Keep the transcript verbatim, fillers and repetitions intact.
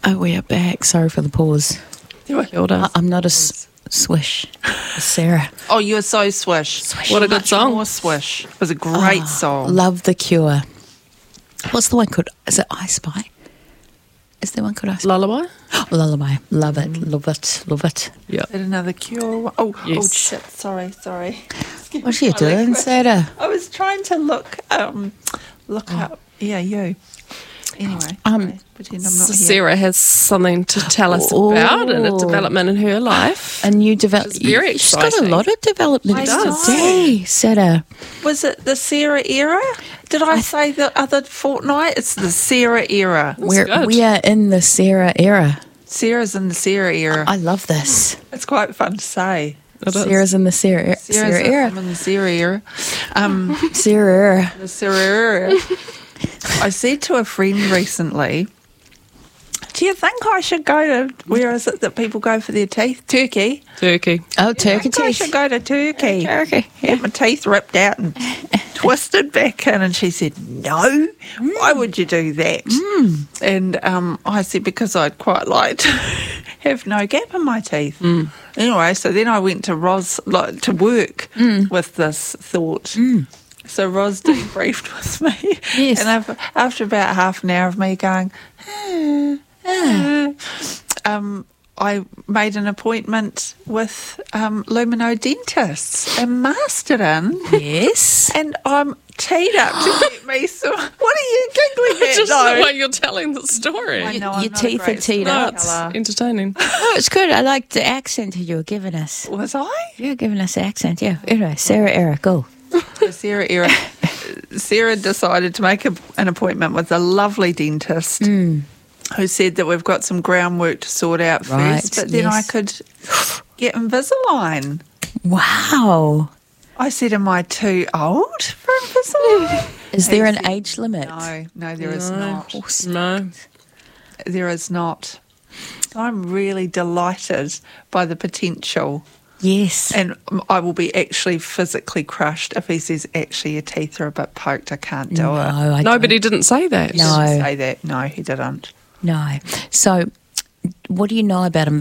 Oh, we are back. Sorry for the pause. Kia ora. I- I'm not a s- swish. Sarah. Oh, you're so swish. Swish. What a good Much song. More swish. It was a great Oh, song. Love the Cure. What's the one called? Is it I Spy? Is there one called I Spy? Lullaby? Lullaby. Love it. Love it. Love it. Yeah. Is that another Cure one? Oh, oh Yes. shit. Sorry, sorry. What are you My doing, language. Sarah? I was trying to look um look up. Yeah, you. Anyway, Um, sorry, pretend I'm not So here. Sarah has something to tell us Oh. about and a development in her life. A new development. Which is very She's got a exciting. lot of development She does. today, Sarah. Was it the Sarah era? Did I say the other fortnight? It's the Sarah era. We're, good. we are in the Sarah era. Sarah's in the Sarah era. I love this. It's quite fun to say. It is. Sarah's in the Sarah, Sarah's Sarah era. I'm in the Sarah era. Um, Sarah era. the Sarah era. I said to a friend recently, do you think I should go to, where is it that people go for their teeth? Turkey. Turkey. Oh, I turkey think I teeth. should go to Turkey. Turkey. Get my teeth ripped out and twisted back in. And she said, no, why would you do that? And um, I said, because I'd quite like to have no gap in my teeth. Anyway, so then I went to Ros, like, to work with this thought. So Ros debriefed with me. Yes. And after, after about half an hour of me going, ah, ah, um, I made an appointment with um, Lumino Dentists in Masterton, Yes. and I'm teed up to get me some. What are you giggling at? Just though? the way you're telling the story. I know, Your I'm not a teeth are great teed No, up. it's storyteller. entertaining. Oh, it's good. I like the accent you were giving us. Was I? You're giving us the accent, yeah. Anyway, Sarah era, go. The Sarah era. Sarah decided to make a, an appointment with a lovely dentist who said that we've got some groundwork to sort out Right, first, but then I yes. could get Invisalign. Wow. I said, am I too old for Invisalign? Is there He an said, age limit? No, no, there is No. not. No. There is not. I'm really delighted by the potential, Yes. and I will be actually physically crushed if he says, actually, your teeth are a bit poked, I can't do no, it. I Nobody didn't say that. He No. didn't say that. No, he didn't. No. So, what do you know about him?